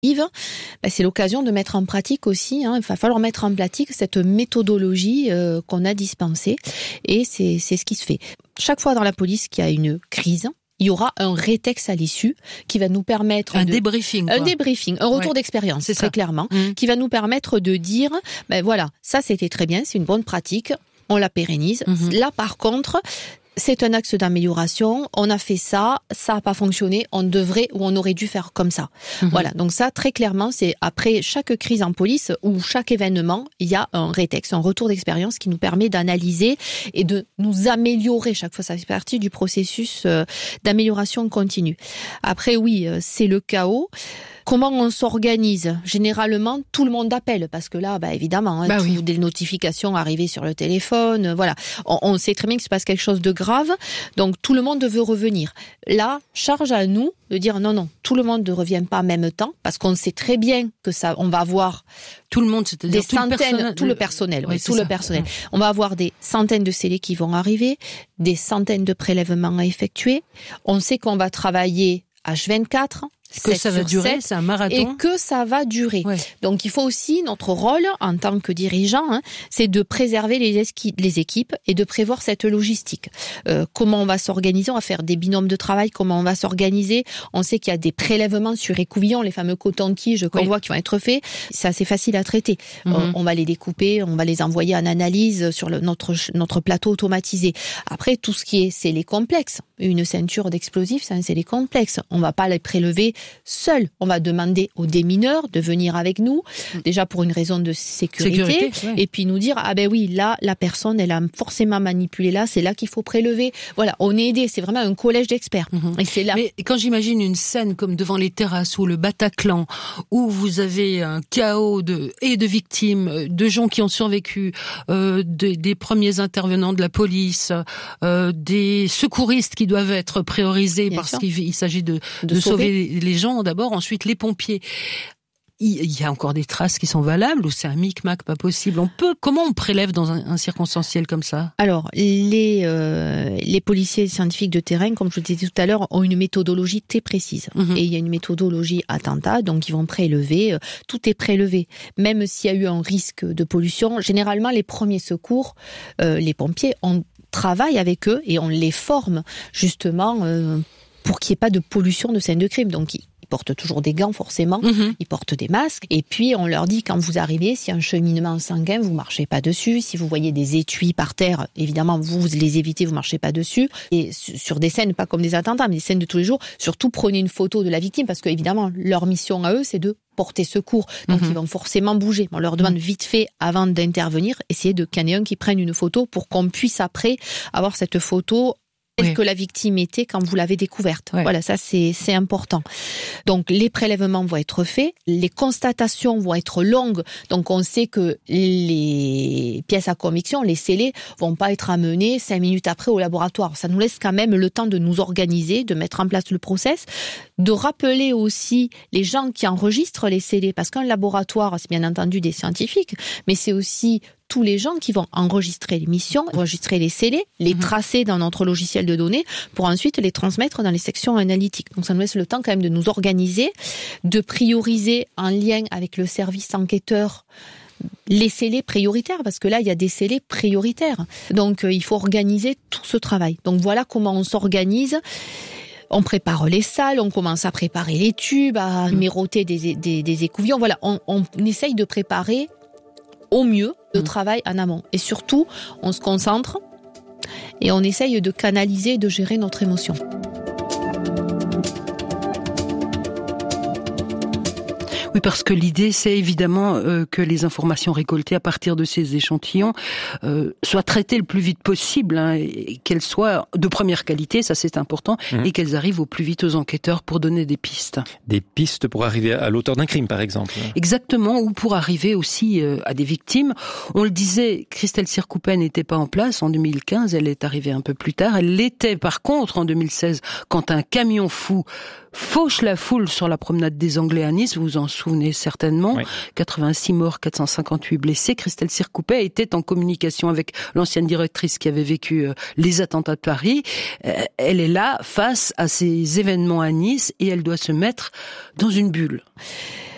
c'est l'occasion de mettre en pratique aussi, il va falloir mettre en pratique cette méthodologie qu'on a dispensée, et c'est ce qui se fait. Chaque fois dans la police qu'il y a une crise, il y aura un rétex à l'issue qui va nous permettre débriefing, un retour d'expérience, très clairement, qui va nous permettre de dire, voilà, ça c'était très bien, c'est une bonne pratique, on la pérennise. Là, par contre, c'est un axe d'amélioration, on a fait ça n'a pas fonctionné, on devrait ou on aurait dû faire comme ça. Voilà, donc ça, très clairement, c'est après chaque crise en police ou chaque événement, il y a un rétex, un retour d'expérience qui nous permet d'analyser et de nous améliorer. Chaque fois, ça fait partie du processus d'amélioration continue. Après, oui, c'est le chaos. Comment on s'organise ? Généralement, tout le monde appelle parce que là, évidemment, des notifications arrivées sur le téléphone, voilà. On sait très bien qu'il se passe quelque chose de grave, donc tout le monde veut revenir. Là, charge à nous de dire non, tout le monde ne revient pas en même temps parce qu'on sait très bien que ça, on va avoir tout le monde, c'est-à-dire des centaines, tout le personnel. On va avoir des centaines de scellés qui vont arriver, des centaines de prélèvements à effectuer. On sait qu'on va travailler H24. Que ça va durer, c'est un marathon. Et que ça va durer. Ouais. Donc il faut aussi, notre rôle en tant que dirigeant, c'est de préserver les équipes et de prévoir cette logistique. Comment on va s'organiser ? On va faire des binômes de travail, comment on va s'organiser ? On sait qu'il y a des prélèvements sur écouvillons, les fameux cotons-tiges qu'on voit qui vont être faits. C'est assez facile à traiter. On va les découper, on va les envoyer en analyse sur notre plateau automatisé. Après, tout ce qui est scellé complexe, une ceinture d'explosifs, c'est un scellé complexe. On va pas les prélever seul. On va demander aux démineurs de venir avec nous, déjà pour une raison de sécurité. Et puis nous dire, là, la personne, elle a forcément manipulé là, c'est là qu'il faut prélever. Voilà, on est aidé, c'est vraiment un collège d'experts. Et c'est là. Mais quand j'imagine une scène comme devant les terrasses ou le Bataclan, où vous avez un chaos de victimes, de gens qui ont survécu, des premiers intervenants de la police, des secouristes qui doivent être priorisés parce qu'il s'agit de sauver les gens d'abord, ensuite les pompiers. Il y a encore des traces qui sont valables ou c'est un micmac pas possible ? Comment on prélève dans un circonstanciel comme ça ? Alors, les policiers scientifiques de terrain, comme je vous disais tout à l'heure, ont une méthodologie très précise. Et il y a une méthodologie attentat, donc ils vont prélever, tout est prélevé. Même s'il y a eu un risque de pollution, généralement les premiers secours, les pompiers, on travaille avec eux et on les forme justement pour qu'il n'y ait pas de pollution de scène de crime. Donc, ils portent toujours des gants, forcément. Ils portent des masques. Et puis, on leur dit, quand vous arrivez, s'il y a un cheminement sanguin, vous marchez pas dessus. Si vous voyez des étuis par terre, évidemment, vous les évitez, vous marchez pas dessus. Et sur des scènes, pas comme des attentats, mais des scènes de tous les jours, surtout prenez une photo de la victime, parce que, évidemment, leur mission à eux, c'est de porter secours. Donc, ils vont forcément bouger. On leur demande vite fait, avant d'intervenir, essayer qu'il y en ait un qui prenne une photo pour qu'on puisse après avoir cette photo que la victime était quand vous l'avez découverte. Voilà, ça c'est important. Donc les prélèvements vont être faits, les constatations vont être longues, donc on sait que les pièces à conviction, les scellés, vont pas être amenées 5 minutes après au laboratoire. Ça nous laisse quand même le temps de nous organiser, de mettre en place le process, de rappeler aussi les gens qui enregistrent les scellés, parce qu'un laboratoire, c'est bien entendu des scientifiques, mais c'est aussi tous les gens qui vont enregistrer les missions, enregistrer les scellés, les tracer dans notre logiciel de données pour ensuite les transmettre dans les sections analytiques. Donc ça nous laisse le temps quand même de nous organiser, de prioriser en lien avec le service enquêteur les scellés prioritaires, parce que là, il y a des scellés prioritaires. Donc il faut organiser tout ce travail. Donc voilà comment on s'organise. On prépare les salles, on commence à préparer les tubes, à numéroter des écouvillons. Voilà, on essaye de préparer au mieux le travail en amont. Et surtout, on se concentre et on essaye de canaliser et de gérer notre émotion. Oui, parce que l'idée, c'est évidemment que les informations récoltées à partir de ces échantillons soient traitées le plus vite possible, et qu'elles soient de première qualité, ça c'est important, et qu'elles arrivent au plus vite aux enquêteurs pour donner des pistes. Des pistes pour arriver à l'auteur d'un crime, par exemple. Exactement, ou pour arriver aussi à des victimes. On le disait, Christelle Sircoupet n'était pas en place en 2015, elle est arrivée un peu plus tard. Elle l'était par contre en 2016, quand un camion fou fauche la foule sur la promenade des Anglais à Nice, vous vous en souvenez certainement. 86 morts, 458 blessés. Christelle Sircoupet était en communication avec l'ancienne directrice qui avait vécu les attentats de Paris. Elle est là face à ces événements à Nice et elle doit se mettre dans une bulle.